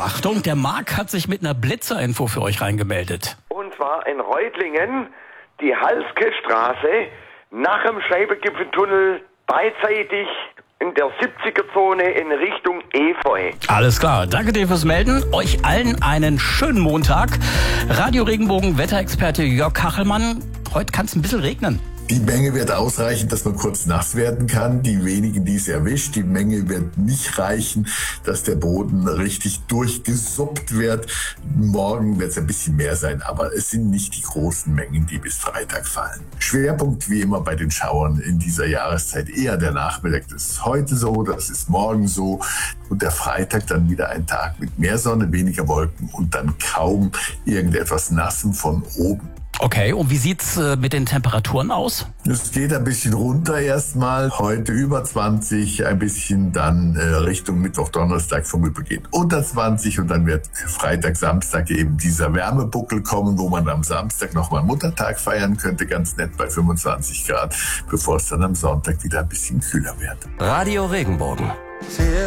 Achtung, der Marc hat sich mit einer Blitzerinfo für euch reingemeldet. Und zwar in Reutlingen, die Halske-Straße, nach dem Scheibengipfeltunnel beidseitig in der 70er-Zone in Richtung Efeu. Alles klar, danke dir fürs Melden. Euch allen einen schönen Montag. Radio Regenbogen Wetterexperte Jörg Kachelmann. Heute kann es ein bisschen regnen. Die Menge wird ausreichen, dass man kurz nass werden kann. Die wenigen, die es erwischt, die Menge wird nicht reichen, dass der Boden richtig durchgesuppt wird. Morgen wird es ein bisschen mehr sein, aber es sind nicht die großen Mengen, die bis Freitag fallen. Schwerpunkt wie immer bei den Schauern in dieser Jahreszeit eher der Nachmittag. Das ist heute so, das ist morgen so. Und der Freitag dann wieder ein Tag mit mehr Sonne, weniger Wolken und dann kaum irgendetwas Nassem von oben. Okay, und wie sieht's mit den Temperaturen aus? Es geht ein bisschen runter erstmal. Heute über 20, ein bisschen dann Richtung Mittwoch, Donnerstag vorübergehend unter 20 und dann wird Freitag, Samstag eben dieser Wärmebuckel kommen, wo man am Samstag nochmal Muttertag feiern könnte, ganz nett bei 25 Grad, bevor es dann am Sonntag wieder ein bisschen kühler wird. Radio Regenbogen.